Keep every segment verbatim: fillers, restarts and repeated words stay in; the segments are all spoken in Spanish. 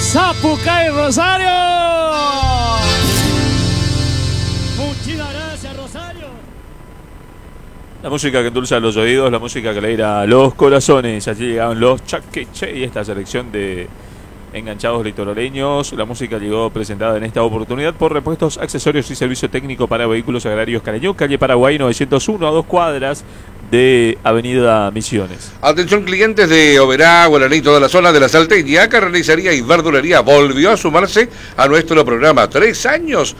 Sapucay Rosario. Muchísimas gracias, Rosario. La música que endulza los oídos, la música que alegra los corazones. Allí llegaron los Chaqueche y esta selección de enganchados litoraleños. La música llegó presentada en esta oportunidad por Repuestos, Accesorios y Servicio Técnico para Vehículos Agrarios Carañú, calle Paraguay novecientos uno, a dos cuadras de Avenida Misiones. Atención clientes de Oberá, Guaraní, toda la zona de la Salteña, carnicería y verdulería volvió a sumarse a nuestro programa. Tres años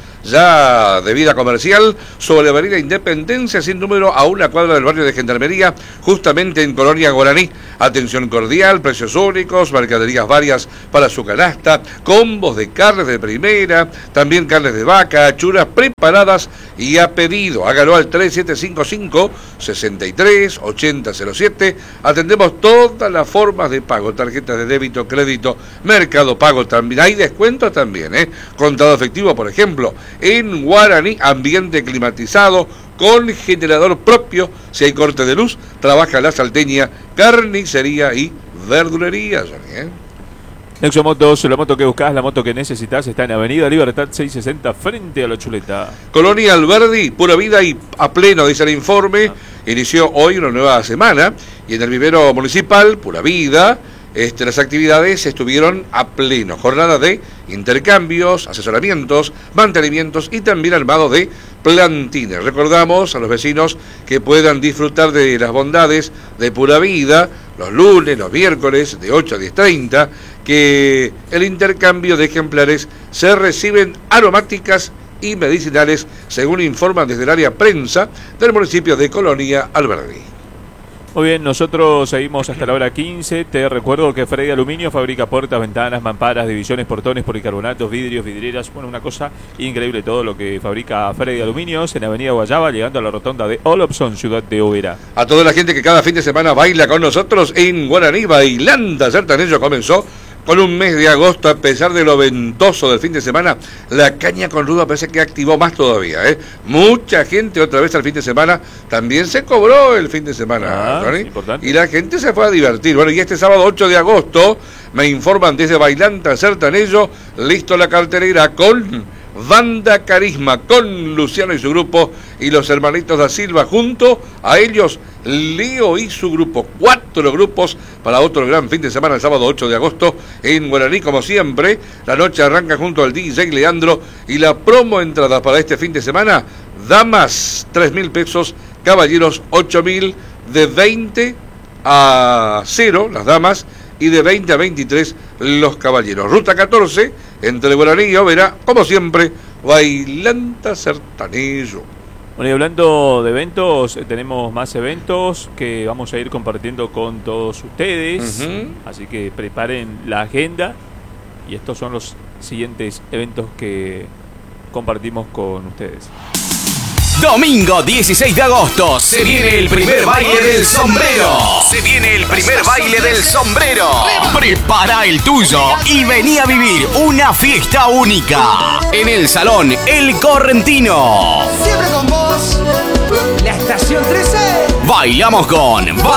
ya de vida comercial sobre la Avenida Independencia sin número a una cuadra del barrio de Gendarmería, justamente en Colonia Guaraní. Atención cordial, precios únicos, mercaderías varias para su canasta, combos de carnes de primera, también carnes de vaca, churas preparadas y a pedido. Hágalo al tres siete cinco cinco, sesenta y tres, ochenta cero siete. Atendemos todas las formas de pago, tarjetas de débito, crédito, mercado pago también. Hay descuentos también, ¿eh? Contado efectivo, por ejemplo, en Guaraní, ambiente climatizado, con generador propio. Si hay corte de luz, trabaja la Salteña, carnicería y verdulería, ¿eh? Nexo Motos, la moto que buscás, la moto que necesitas, está en Avenida Libertad seiscientos sesenta, frente a la Chuleta. Colonia Alberdi, pura vida y a pleno, dice el informe. Ah. Inició hoy una nueva semana y en el vivero municipal, pura vida, este, las actividades estuvieron a pleno. Jornada de intercambios, asesoramientos, mantenimientos y también armado de plantines. Recordamos a los vecinos que puedan disfrutar de las bondades de pura vida los lunes, los miércoles de ocho a diez treinta, que el intercambio de ejemplares se reciben aromáticas y medicinales, según informan desde el área prensa del municipio de Colonia Alberdi. Muy bien, nosotros seguimos hasta la hora quince. Te recuerdo que Freddy Aluminio fabrica puertas, ventanas, mamparas, divisiones, portones, policarbonatos, vidrios, vidrieras. Bueno, una cosa increíble todo lo que fabrica Freddy Aluminios en Avenida Guayaba, llegando a la rotonda de Olopson, ciudad de Oberá. A toda la gente que cada fin de semana baila con nosotros en Guaraní, Bailanda Sertanejo comenzó con un mes de agosto, a pesar de lo ventoso del fin de semana. La caña con ruda parece que activó más todavía, ¿eh? Mucha gente otra vez al fin de semana. También se cobró el fin de semana, ah, y la gente se fue a divertir. Bueno, y este sábado ocho de agosto me informan desde Bailanta Sertanejo, listo la cartelera con Banda Carisma, con Luciano y su grupo y los hermanitos da Silva, junto a ellos Leo y su grupo. Cuatro grupos para otro gran fin de semana el sábado ocho de agosto en Guaraní. Como siempre, la noche arranca junto al D J Leandro y la promo entrada para este fin de semana: damas tres mil pesos, caballeros ocho mil, de veinte a cero las damas y de veinte a veintitrés los caballeros. Ruta catorce entre Guaraní y Oberá, como siempre, Bailanta Sertanejo. Bueno, y hablando de eventos, tenemos más eventos que vamos a ir compartiendo con todos ustedes. Uh-huh. Así que preparen la agenda. Y estos son los siguientes eventos que compartimos con ustedes. Domingo dieciséis de agosto se viene el primer baile del sombrero. Se viene el primer baile del sombrero. Prepara el tuyo y vení a vivir una fiesta única en el Salón El Correntino. Siempre con vos, la estación trece. Bailamos con